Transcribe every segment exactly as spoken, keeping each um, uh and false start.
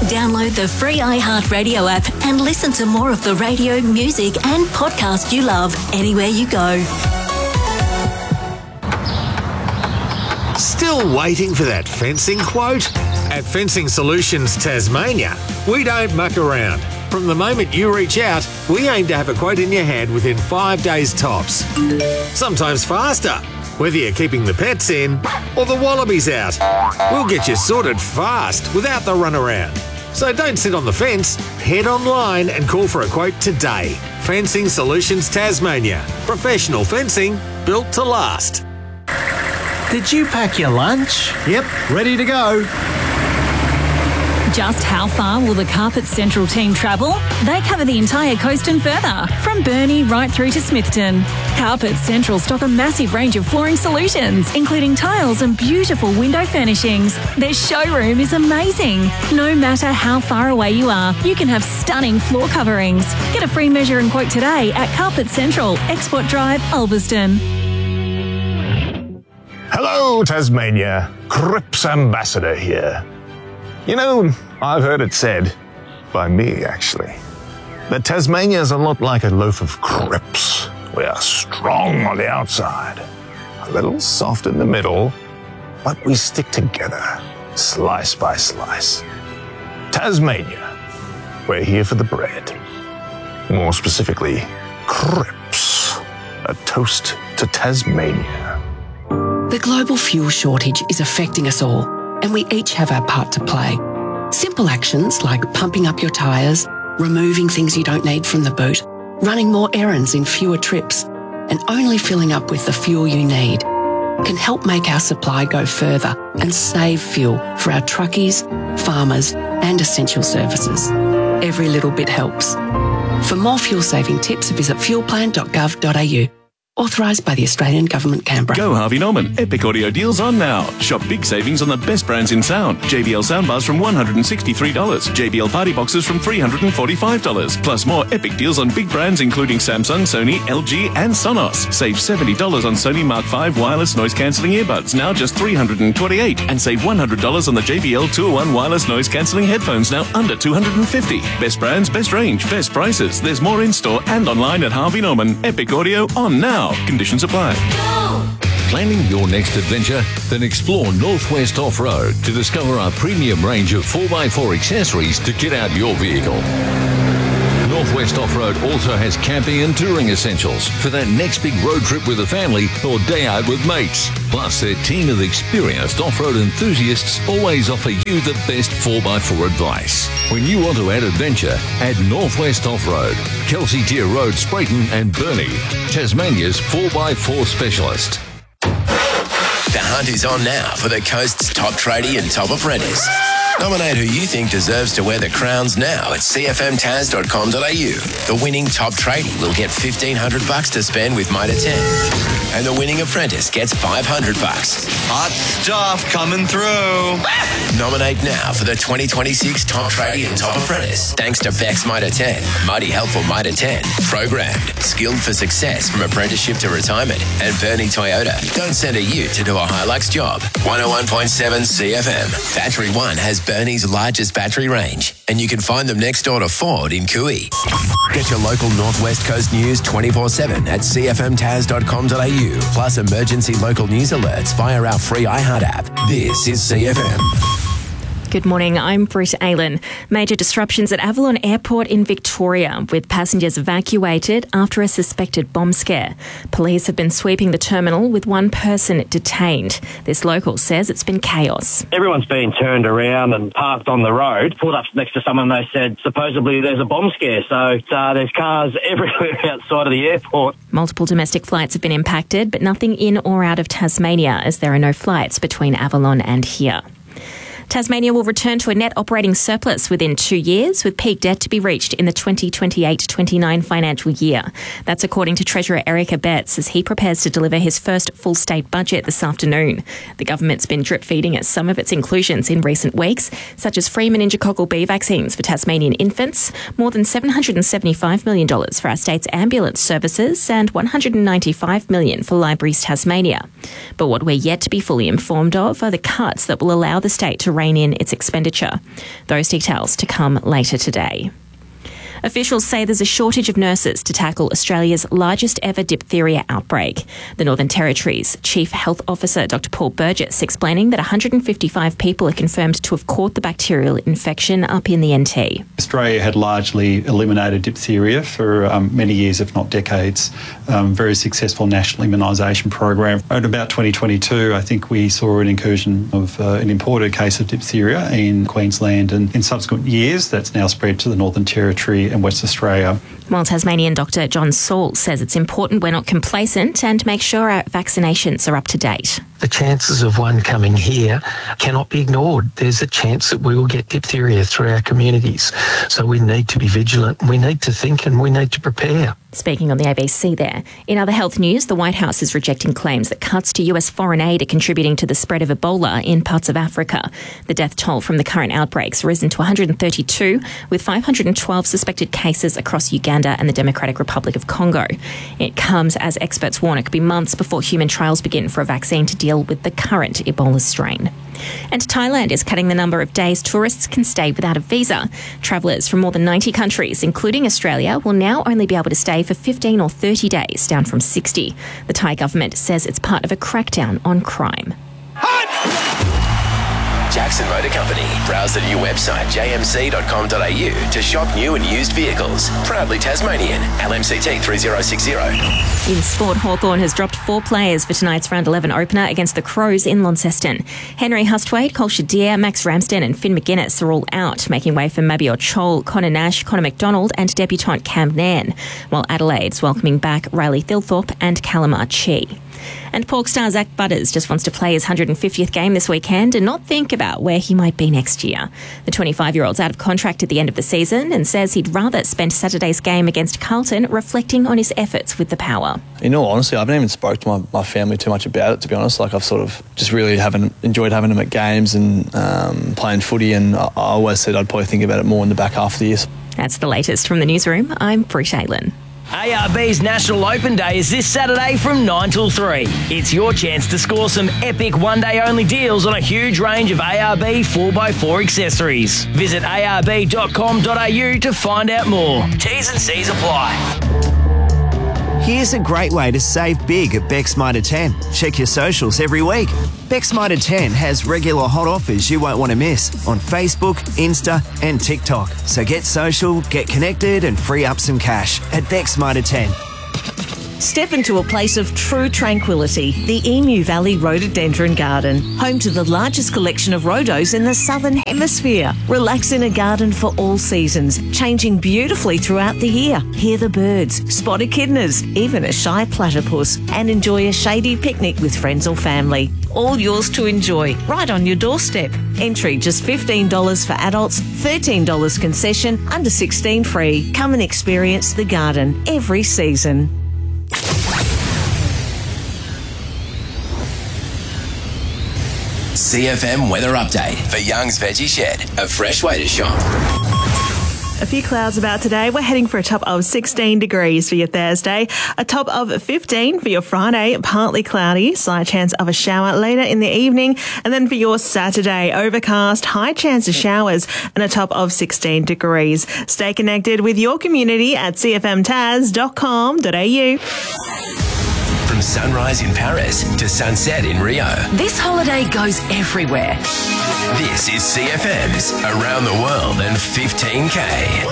Download the free iHeartRadio app and listen to more of the radio, music and podcast you love anywhere you go. Still waiting for that fencing quote? At Fencing Solutions Tasmania, we don't muck around. From the moment you reach out, we aim to have a quote in your hand within five days tops. Sometimes faster, whether you're keeping the pets in or the wallabies out. We'll get you sorted fast without the runaround. So don't sit on the fence, head online and call for a quote today. Fencing Solutions Tasmania. Professional fencing built to last. Did you pack your lunch? Yep, ready to go. Just how far will the Carpet Central team travel? They cover the entire coast and further, from Burnie right through to Smithton. Carpet Central stock a massive range of flooring solutions, including tiles and beautiful window furnishings. Their showroom is amazing. No matter how far away you are, you can have stunning floor coverings. Get a free measure and quote today at Carpet Central, Export Drive, Ulverston. Hello, Tasmania. Cripps Ambassador here. You know, I've heard it said, by me actually, that Tasmania is a lot like a loaf of crepes. We are strong on the outside, a little soft in the middle, but we stick together, slice by slice. Tasmania, we're here for the bread. More specifically, crepes, a toast to Tasmania. The global fuel shortage is affecting us all, and we each have our part to play. Simple actions like pumping up your tyres, removing things you don't need from the boot, running more errands in fewer trips, and only filling up with the fuel you need can help make our supply go further and save fuel for our truckies, farmers, and essential services. Every little bit helps. For more fuel-saving tips, visit fuel plan dot gov dot a u. Authorised by the Australian Government, Canberra. Go Harvey Norman. Epic audio deals on now. Shop big savings on the best brands in sound. J B L soundbars from one hundred sixty-three dollars. J B L party boxes from three hundred forty-five dollars. Plus more epic deals on big brands including Samsung, Sony, L G and Sonos. Save seventy dollars on Sony Mark five wireless noise cancelling earbuds, now just three hundred twenty-eight dollars. And save one hundred dollars on the J B L two oh one wireless noise cancelling headphones, now under two hundred fifty dollars. Best brands, best range, best prices. There's more in store and online at Harvey Norman. Epic audio on now. Conditions apply. Planning your next adventure? Then explore Northwest Off-Road to discover our premium range of four by four accessories to kit out your vehicle. Northwest Off-Road also has camping and touring essentials for that next big road trip with the family or day out with mates. Plus, their team of experienced off-road enthusiasts always offer you the best four by four advice. When you want to add adventure, add Northwest Off-Road, Kelsey Tier Road, Sprayton and Burnie, Tasmania's four by four specialist. The hunt is on now for the coast's top tradie and top apprentice. Nominate who you think deserves to wear the crowns now at c f m tas dot com dot a u. The winning top tradie will get fifteen hundred bucks to spend with Mitre ten. And the winning apprentice gets five hundred bucks. Hot stuff coming through. Nominate now for the twenty twenty-six Top Tradie and Top Apprentice. Thanks to Bex Mitre ten, Mighty Helpful Mitre ten, Programmed, Skilled for Success from Apprenticeship to Retirement, and Burnie Toyota. Don't send a ute to do a Hilux job. one oh one point seven C F M. Battery One has Burnie's largest battery range, and you can find them next door to Ford in Cooey. Get your local Northwest Coast news twenty-four seven at c f m tas dot com dot a u, plus emergency local news alerts via our free iHeart app. This is C F M. Good morning, I'm Britt Aylan. Major disruptions at Avalon Airport in Victoria, with passengers evacuated after a suspected bomb scare. Police have been sweeping the terminal with one person detained. This local says it's been chaos. Everyone's been turned around and parked on the road, pulled up next to someone. They said supposedly there's a bomb scare, so uh, there's cars everywhere outside of the airport. Multiple domestic flights have been impacted, but nothing in or out of Tasmania, as there are no flights between Avalon and here. Tasmania will return to a net operating surplus within two years, with peak debt to be reached in the twenty twenty-eight twenty-nine financial year. That's according to Treasurer Eric Abetz, as he prepares to deliver his first full state budget this afternoon. The government's been drip-feeding at some of its inclusions in recent weeks, such as free meningococcal B vaccines for Tasmanian infants, more than seven hundred seventy-five million dollars for our state's ambulance services, and one hundred ninety-five million dollars for Libraries Tasmania. But what we're yet to be fully informed of are the cuts that will allow the state to rein in its expenditure. Those details to come later today. Officials say there's a shortage of nurses to tackle Australia's largest ever diphtheria outbreak. The Northern Territory's Chief Health Officer, Doctor Paul Burgess, explaining that one hundred fifty-five people are confirmed to have caught the bacterial infection up in the N T. Australia had largely eliminated diphtheria for um, many years, if not decades. Um, very successful national immunisation program. At about twenty twenty-two, I think we saw an incursion of uh, an imported case of diphtheria in Queensland, and in subsequent years that's now spread to the Northern Territory and West Australia. While Tasmanian Doctor John Saul says it's important we're not complacent and make sure our vaccinations are up to date. The chances of one coming here cannot be ignored. There's a chance that we will get diphtheria through our communities. So we need to be vigilant, we need to think, and we need to prepare. Speaking on the A B C there. In other health news, the White House is rejecting claims that cuts to U S foreign aid are contributing to the spread of Ebola in parts of Africa. The death toll from the current outbreaks risen to one hundred thirty-two, with five hundred twelve suspected cases across Uganda and the Democratic Republic of Congo. It comes as experts warn it could be months before human trials begin for a vaccine to deal with the current Ebola strain. And Thailand is cutting the number of days tourists can stay without a visa. Travellers from more than ninety countries, including Australia, will now only be able to stay for fifteen or thirty days, down from sixty. The Thai government says it's part of a crackdown on crime. Jackson Motor Company. Browse the new website j m c dot com dot a u to shop new and used vehicles. Proudly Tasmanian. L M C T three zero six zero. In sport, Hawthorn has dropped four players for tonight's round eleven opener against the Crows in Launceston. Henry Hustwaite, Cole Shadir, Max Ramsden and Finn McGuinness are all out, making way for Mabior Chol, Connor Nash, Connor McDonald and debutant Cam Nairn, while Adelaide's welcoming back Riley Thilthorpe and Callum Archie. And Pork star Zach Butters just wants to play his one hundred fiftieth game this weekend and not think about where he might be next year. The twenty-five-year-old's out of contract at the end of the season and says he'd rather spend Saturday's game against Carlton reflecting on his efforts with the Power. In all honesty, I haven't even spoke to my, my family too much about it, to be honest. Like, I've sort of just really haven't enjoyed having them at games and um, playing footy, and I, I always said I'd probably think about it more in the back half of the year. That's the latest from the newsroom. I'm Bri Shaitlin. A R B's National Open Day is this Saturday from nine till three. It's your chance to score some epic one-day only deals on a huge range of A R B four by four accessories. Visit a r b dot com dot a u to find out more. T's and C's apply. Here's a great way to save big at Beck's Mitre ten. Check your socials every week. Beck's Mitre ten has regular hot offers you won't want to miss on Facebook, Insta and TikTok. So get social, get connected and free up some cash at Beck's Mitre ten. Step into a place of true tranquility, the Emu Valley Rhododendron Garden, home to the largest collection of rhodos in the Southern Hemisphere. Relax in a garden for all seasons, changing beautifully throughout the year. Hear the birds, spot echidnas, even a shy platypus, and enjoy a shady picnic with friends or family. All yours to enjoy, right on your doorstep. Entry just fifteen dollars for adults, thirteen dollars concession, under sixteen free. Come and experience the garden every season. C F M weather update for Young's Veggie Shed, a fresh way to shop. A few clouds about today. We're heading for a top of sixteen degrees for your Thursday, a top of fifteen for your Friday, partly cloudy, slight chance of a shower later in the evening, and then for your Saturday, overcast, high chance of showers, and a top of sixteen degrees. Stay connected with your community at c f m taz dot com dot a u. From sunrise in Paris to sunset in Rio. This holiday goes everywhere. This is C F M's Around the World in fifteen K.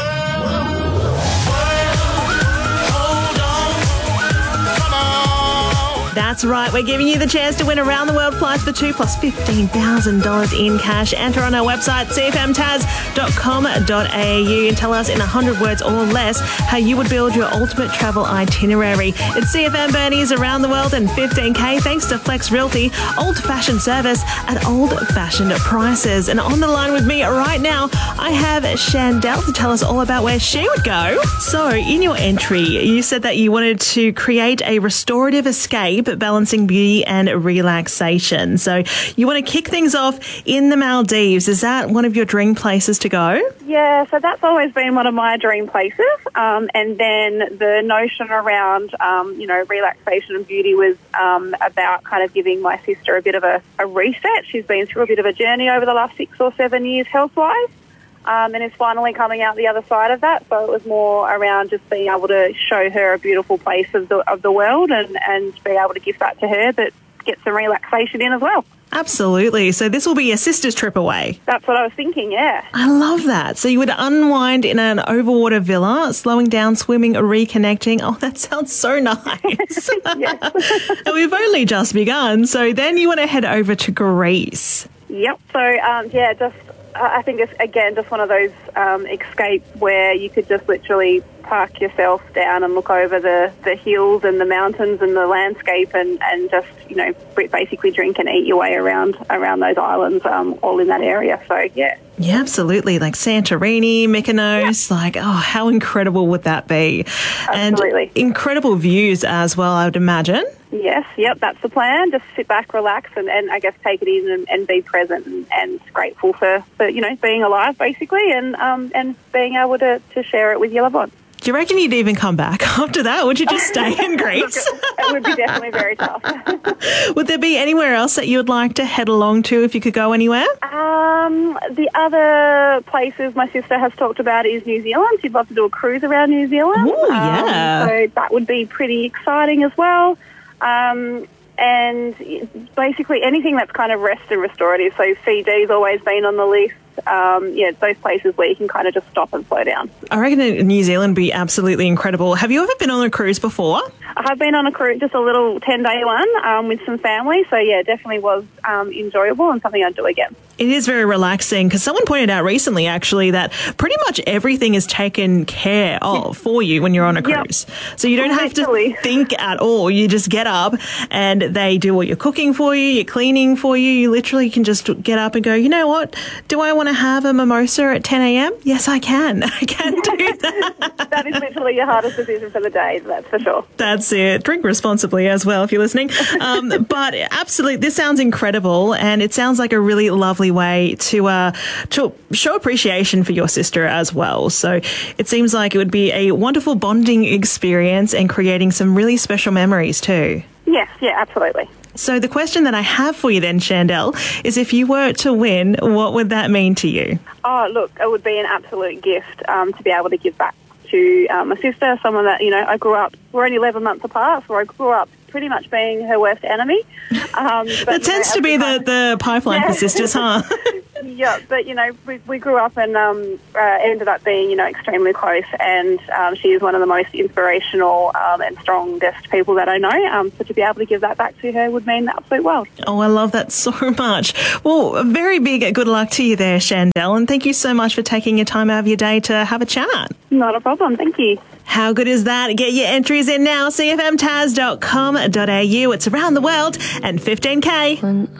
That's right, we're giving you the chance to win around the world flights for two plus fifteen thousand dollars in cash. Enter on our website c f m taz dot com dot a u and tell us in one hundred words or less how you would build your ultimate travel itinerary. It's C F M Bernie's Around the World in fifteen K thanks to Flex Realty, old-fashioned service at old-fashioned prices. And on the line with me right now, I have Chandel to tell us all about where she would go. So, in your entry, you said that you wanted to create a restorative escape balancing beauty and relaxation. So you want to kick things off in the Maldives. Is that one of your dream places to go? Yeah, so that's always been one of my dream places. Um, and then the notion around, um, you know, relaxation and beauty was um, about kind of giving my sister a bit of a, a reset. She's been through a bit of a journey over the last six or seven years health-wise. Um, and is finally coming out the other side of that. So it was more around just being able to show her a beautiful place of the of the world and, and be able to give that to her, but get some relaxation in as well. Absolutely. So this will be a sister's trip away. That's what I was thinking, yeah. I love that. So you would unwind in an overwater villa, slowing down, swimming, reconnecting. Oh, that sounds so nice. And we've only just begun. So then you want to head over to Greece. Yep. So, um, yeah, just... I think it's, again, just one of those um, escape where you could just literally park yourself down and look over the, the hills and the mountains and the landscape and, and just, you know, basically drink and eat your way around around those islands, um, all in that area. So, yeah. Yeah, absolutely. Like Santorini, Mykonos, yeah. like, oh, how incredible would that be? Absolutely. And incredible views as well, I would imagine. Yes, yep, that's the plan. Just sit back, relax, and, and I guess take it in and, and be present and, and grateful for, for, you know, being alive, basically, and um, and being able to, to share it with your loved ones. Do you reckon you'd even come back after that? Would you just stay in Greece? It would be definitely very tough. Would there be anywhere else that you would like to head along to if you could go anywhere? Um, the other places my sister has talked about is New Zealand. She'd love to do a cruise around New Zealand. Ooh, yeah. Um, so that would be pretty exciting as well. Um, and basically anything that's kind of rest and restorative. So Fiji's always been on the list. Um, yeah, those places where you can kind of just stop and slow down. I reckon New Zealand would be absolutely incredible. Have you ever been on a cruise before? I have been on a cruise, just a little ten-day one um, with some family. So, yeah, definitely was um, enjoyable and something I'd do again. It is very relaxing because someone pointed out recently, actually, that pretty much everything is taken care of for you when you're on a cruise. Yep. So you don't have to think at all. You just get up and they do all your cooking for you, your cleaning for you. You literally can just get up and go, you know what? Do I want to have a mimosa at ten a.m.? Yes, I can. I can do that. That is literally your hardest decision for the day, that's for sure. That's it. Drink responsibly as well if you're listening. Um, but absolutely, this sounds incredible and it sounds like a really lovely way to uh, to show appreciation for your sister as well. So it seems like it would be a wonderful bonding experience and creating some really special memories too. Yes, yeah, absolutely. So the question that I have for you then, Chandel, is if you were to win, what would that mean to you? Oh, look, it would be an absolute gift um, to be able to give back to um, my sister, someone that, you know, I grew up, we're only eleven months apart, so I grew up pretty much being her worst enemy. Um, but, that tends know, to be the, the pipeline yeah. for sisters, huh? Yeah, but, you know, we, we grew up and um, uh, ended up being, you know, extremely close, and um, she is one of the most inspirational um, and strongest people that I know. Um, so to be able to give that back to her would mean the absolute world. Oh, I love that so much. Well, a very big good luck to you there, Chandel, and thank you so much for taking your time out of your day to have a chat. Not a problem. Thank you. How good is that? Get your entries in now, c f m taz dot com dot a u. It's around the world and fifteen K.